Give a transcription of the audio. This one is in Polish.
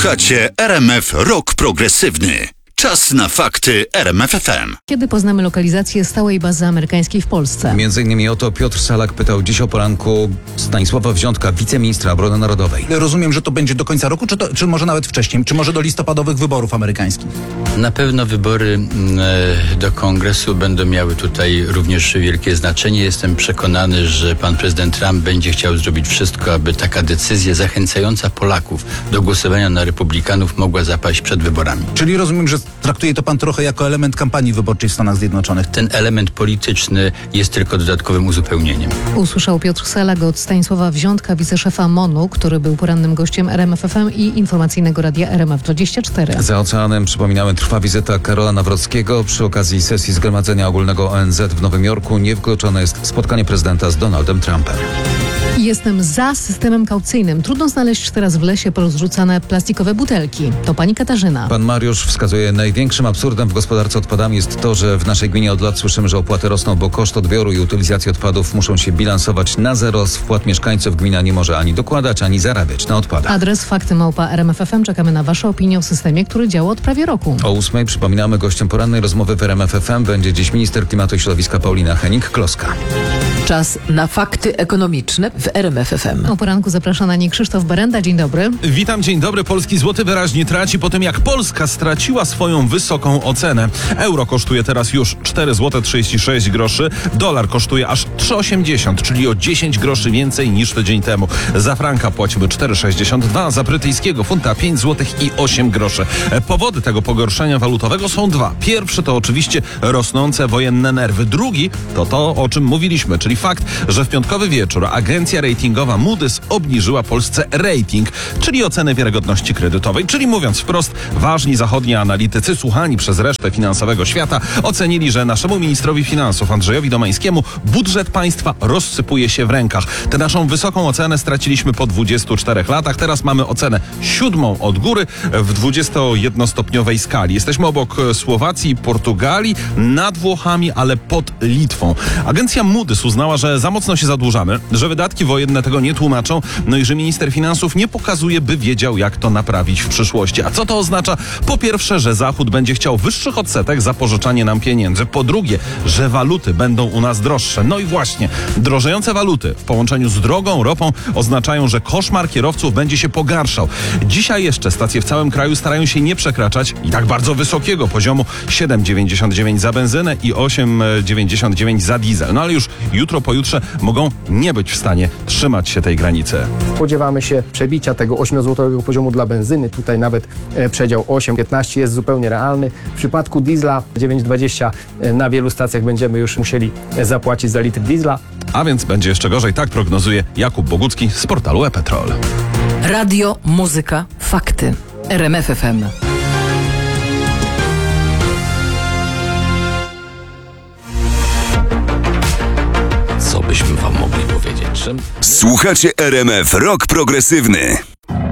Słuchacie RMF Rock Progresywny. Czas na fakty RMF FM. Kiedy poznamy lokalizację stałej bazy amerykańskiej w Polsce? Między innymi o to Piotr Salak pytał dziś o poranku Stanisława Wziątka, wiceministra obrony narodowej. Rozumiem, że to będzie do końca roku, czy może nawet wcześniej? Czy może do listopadowych wyborów amerykańskich? Na pewno wybory do kongresu będą miały tutaj również wielkie znaczenie. Jestem przekonany, że pan prezydent Trump będzie chciał zrobić wszystko, aby taka decyzja zachęcająca Polaków do głosowania na republikanów mogła zapaść przed wyborami. Czyli rozumiem, że traktuje to pan trochę jako element kampanii wyborczej w Stanach Zjednoczonych. Ten element polityczny jest tylko dodatkowym uzupełnieniem. Usłyszał Piotr Salak od Stanisława Wziątka, wiceszefa MON-u, który był porannym gościem RMF FM i informacyjnego radia RMF24. Za oceanem, przypominamy, trwa wizyta Karola Nawrockiego. Przy okazji sesji Zgromadzenia Ogólnego ONZ w Nowym Jorku niewykluczone jest spotkanie prezydenta z Donaldem Trumpem. Jestem za systemem kaucyjnym. Trudno znaleźć teraz w lesie porozrzucane plastikowe butelki. To pani Katarzyna. Pan Mariusz wskazuje, największym absurdem w gospodarce odpadami jest to, że w naszej gminie od lat słyszymy, że opłaty rosną, bo koszt odbioru i utylizacji odpadów muszą się bilansować na zero. Z wpłat mieszkańców gmina nie może ani dokładać, ani zarabiać na odpadach. Adres fakty@RMF FM. Czekamy na wasze opinie o systemie, który działa od prawie roku. O 8:00 przypominamy, gościem porannej rozmowy w RMF FM będzie dziś minister klimatu i środowiska Paulina Hennig-Kloska. Czas na fakty ekonomiczne w RMF FM. O poranku zaprasza na nie Krzysztof Berenda. Dzień dobry. Witam, dzień dobry. Polski złoty wyraźnie traci po tym, jak Polska straciła swoją wysoką ocenę. Euro kosztuje teraz już 4,36 zł. Dolar kosztuje aż 3,80, czyli o 10 groszy więcej niż tydzień temu. Za franka płacimy 4,62, za brytyjskiego funta 5 zł i 8 groszy. Powody tego pogorszenia walutowego są dwa. Pierwszy to oczywiście rosnące wojenne nerwy. Drugi to to, o czym mówiliśmy, czyli fakt, że w piątkowy wieczór agencja ratingowa Moody's obniżyła Polsce rating, czyli ocenę wiarygodności kredytowej. Czyli mówiąc wprost, ważni zachodni analitycy, słuchani przez resztę finansowego świata, ocenili, że naszemu ministrowi finansów Andrzejowi Domańskiemu budżet państwa rozsypuje się w rękach. Tę naszą wysoką ocenę straciliśmy po 24 latach. Teraz mamy ocenę 7 od góry w 21-stopniowej skali. Jesteśmy obok Słowacji i Portugalii, nad Włochami, ale pod Litwą. Agencja Moody's uznała, że za mocno się zadłużamy, że wydatki wojenne tego nie tłumaczą, no i że minister finansów nie pokazuje, by wiedział, jak to naprawić w przyszłości. A co to oznacza? Po pierwsze, że Zachód będzie chciał wyższych odsetek za pożyczanie nam pieniędzy. Po drugie, że waluty będą u nas droższe. No i właśnie, drożejące waluty w połączeniu z drogą ropą oznaczają, że koszmar kierowców będzie się pogarszał. Dzisiaj jeszcze stacje w całym kraju starają się nie przekraczać i tak bardzo wysokiego poziomu 7,99 za benzynę i 8,99 za diesel. No ale już jutro, pojutrze mogą nie być w stanie trzymać się tej granicy. Spodziewamy się przebicia tego 8-złotowego poziomu dla benzyny. Tutaj nawet przedział 8,15 jest zupełnie realny. W przypadku diesla 9,20 na wielu stacjach będziemy już musieli zapłacić za litr diesla. A więc będzie jeszcze gorzej, tak prognozuje Jakub Bogucki z portalu e-Petrol. Radio, muzyka, fakty. RMF FM. Co byśmy wam mogli powiedzieć? Słuchacie RMF Rock Progresywny.